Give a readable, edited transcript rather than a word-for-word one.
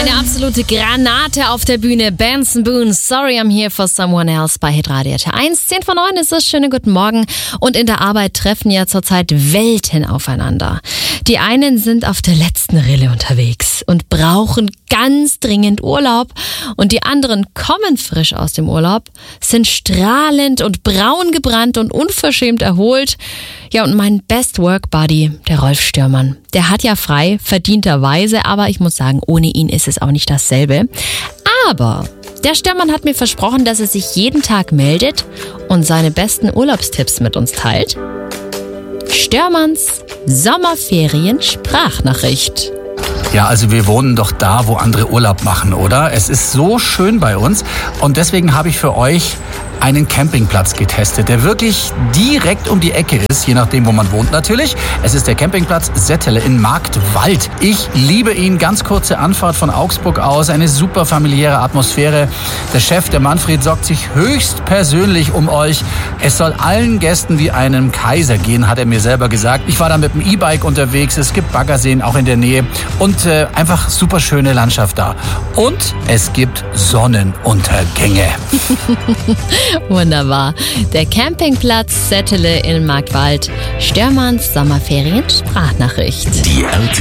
Eine absolute Granate auf der Bühne. Benson Boone, Sorry I'm Here for Someone Else bei Hitradio T1. 10:09 ist es. Schönen guten Morgen. Und in der Arbeit treffen ja zurzeit Welten aufeinander. Die einen sind auf der letzten Rille unterwegs und brauchen ganz dringend Urlaub. Und die anderen kommen frisch aus dem Urlaub, sind strahlend und braun gebrannt und unverschämt erholt. Ja, und mein Best Work Buddy, der Rolf Stürmann, der hat ja frei, verdienterweise, aber ich muss sagen, ohne ihn ist es auch nicht dasselbe. Aber der Stürmann hat mir versprochen, dass er sich jeden Tag meldet und seine besten Urlaubstipps mit uns teilt. Stürmanns Sommerferien-Sprachnachricht. Ja, also wir wohnen doch da, wo andere Urlaub machen, oder? Es ist so schön bei uns und deswegen habe ich für euch einen Campingplatz getestet, der wirklich direkt um die Ecke ist, je nachdem, wo man wohnt natürlich. Es ist der Campingplatz Settele in Marktwald. Ich liebe ihn. Ganz kurze Anfahrt von Augsburg aus, eine super familiäre Atmosphäre. Der Chef, der Manfred, sorgt sich höchst persönlich um euch. Es soll allen Gästen wie einem Kaiser gehen, hat er mir selber gesagt. Ich war da mit dem E-Bike unterwegs. Es gibt Baggerseen auch in der Nähe und einfach super schöne Landschaft da. Und es gibt Sonnenuntergänge. Wunderbar. Der Campingplatz Settele in Marktwald. Stürmanns Sommerferien-Sprachnachricht. Die RTL